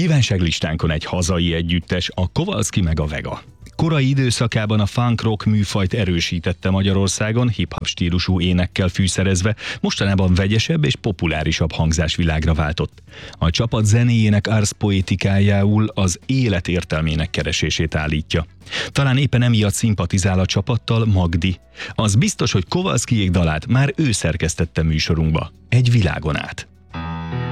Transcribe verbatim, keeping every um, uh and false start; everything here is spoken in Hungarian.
Kívánságlistánkon egy hazai együttes, a Kowalski meg a Vega. Korai időszakában a funk rock műfajt erősítette Magyarországon, hip-hop stílusú énekkel fűszerezve, mostanában vegyesebb és populárisabb hangzásvilágra váltott. A csapat zenéjének ars poetikájául az élet értelmének keresését állítja. Talán éppen emiatt szimpatizál a csapattal Magdi. Az biztos, hogy Kowalskiék dalát már ő szerkesztette műsorunkba. Egy világon át.